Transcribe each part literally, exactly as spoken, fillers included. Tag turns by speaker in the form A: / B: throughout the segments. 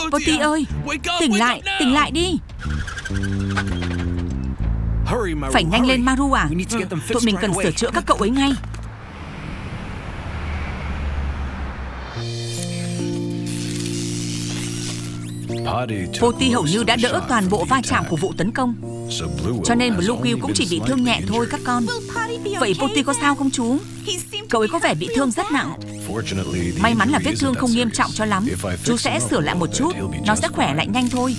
A: Poti ơi, tỉnh lại, tỉnh lại đi. Phải nhanh lên Maru à, tụi mình cần sửa chữa các cậu ấy ngay. Poti hầu như đã đỡ toàn bộ va chạm của vụ tấn công, cho nên Blue Quill cũng chỉ bị thương nhẹ thôi các con. Vậy Poti có sao không chú? Cậu ấy có vẻ bị thương rất nặng. May mắn là vết thương không nghiêm trọng cho lắm. Chú sẽ sửa lại một chút, nó sẽ khỏe lại nhanh thôi.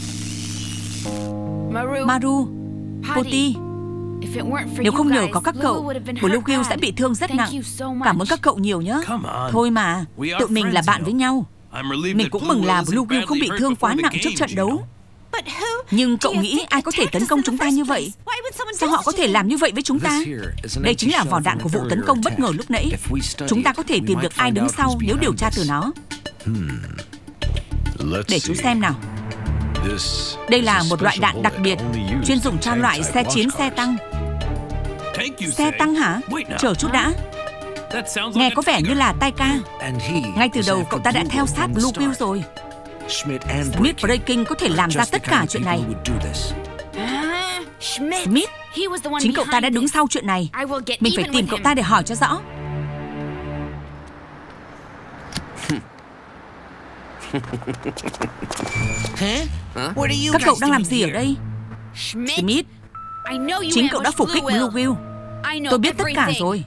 A: Maru, Poti, nếu không nhờ có các cậu, Blue Quill sẽ bị thương rất nặng. Cảm ơn các cậu nhiều nhé. Thôi mà, tụi mình là bạn với nhau. Mình cũng mừng là Blue Quill không bị thương quá nặng trước trận đấu. Nhưng cậu nghĩ ai có thể tấn công chúng ta như vậy? Sao họ có thể làm như vậy với chúng ta? Đây chính là vỏ đạn của vụ tấn công bất ngờ lúc nãy. Chúng ta có thể tìm được ai đứng sau nếu điều tra từ nó. Để chú xem nào. Đây là một loại đạn đặc biệt, chuyên dùng cho loại xe chiến xe tăng. Xe tăng hả? Chờ chút đã. Nghe có vẻ như là Taika. Ngay từ đầu cậu ta đã theo sát Blue Quill rồi. Smith Breaking có thể làm ra tất cả chuyện này. Smith, chính cậu ta đã đứng sau chuyện này. Mình phải tìm cậu ta để hỏi cho rõ. Các cậu đang làm gì ở đây? Smith, chính cậu đã phục kích Blue Quill. Tôi biết tất cả rồi.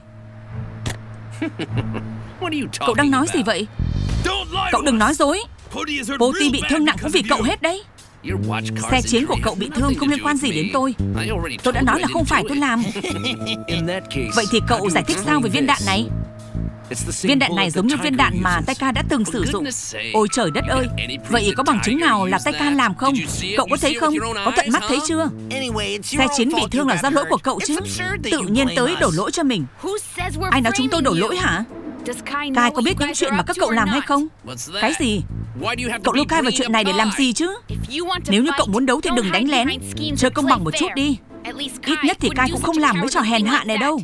A: Cậu đang nói gì vậy? Cậu đừng nói dối. Poti bị thương nặng cũng vì cậu hết đấy. Xe chiến của cậu bị thương không liên quan gì đến tôi. Tôi đã nói là không phải tôi làm. Vậy thì cậu giải thích sao về viên đạn này? Viên đạn này giống như viên đạn mà Taika đã từng sử dụng. Ôi trời đất ơi. Vậy có bằng chứng nào là Taika làm không? Cậu có thấy không? Có tận mắt thấy chưa? Xe chiến bị thương là do lỗi của cậu chứ. Tự nhiên tới đổ lỗi cho mình. Ai nói chúng tôi đổ lỗi hả? Kai có biết những chuyện mà các cậu làm hay không? Cái gì? Cậu lôi Kai vào chuyện này để làm gì chứ? Nếu như cậu muốn đấu thì đừng đánh lén. Chơi công bằng một chút đi. Ít nhất thì Kai cũng không làm mấy trò hèn hạ này đâu.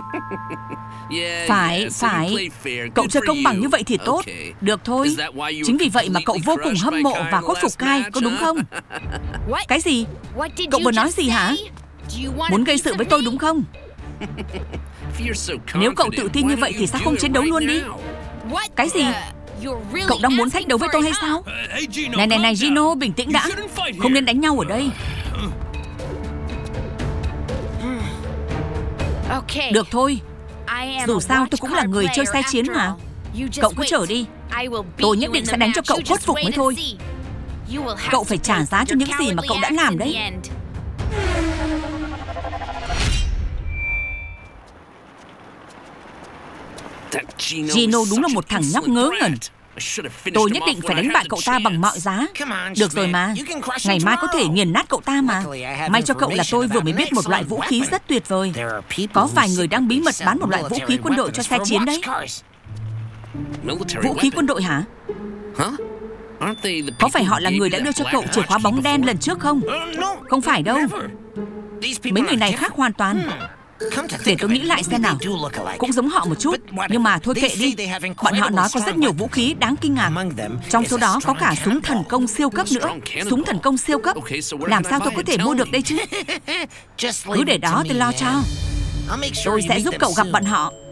A: Phải, phải. Cậu chơi công bằng như vậy thì tốt. Được thôi. Chính vì vậy mà cậu vô cùng hâm mộ và khuất phục Kai, có đúng không? Cái gì? Cậu vừa nói gì hả? Muốn gây sự với tôi đúng không? Nếu cậu tự tin như vậy thì sao không chiến đấu luôn đi? Cái gì? Cậu đang muốn thách đấu với tôi hay sao? Này này này Gino, bình tĩnh đã. Không nên đánh nhau ở đây. Được thôi. Dù sao tôi cũng là người chơi xe chiến mà. Cậu cứ chờ đi. Tôi nhất định sẽ đánh cho cậu khuất phục mới thôi. Cậu phải trả giá cho những gì mà cậu đã làm đấy. Gino đúng là một thằng nhóc ngớ ngẩn. Tôi nhất định phải đánh bại cậu ta bằng mọi giá. Được rồi mà. Ngày mai có thể nghiền nát cậu ta mà. May cho cậu là tôi vừa mới biết một loại vũ khí rất tuyệt vời. Có vài người đang bí mật bán một loại vũ khí quân đội cho xe chiến đấy. Vũ khí quân đội hả? Có phải họ là người đã đưa cho cậu chìa khóa bóng đen lần trước không? Không phải đâu. Mấy người này khác hoàn toàn. Để tôi nghĩ lại xem nào. Cũng giống họ một chút. Nhưng mà thôi kệ đi. Bọn họ nói có rất nhiều vũ khí đáng kinh ngạc. Trong số đó có cả súng thần công siêu cấp nữa. Súng thần công siêu cấp. Làm sao tôi có thể mua được đây chứ? Cứ để đó tôi lo cho. Tôi sẽ giúp cậu gặp bọn họ.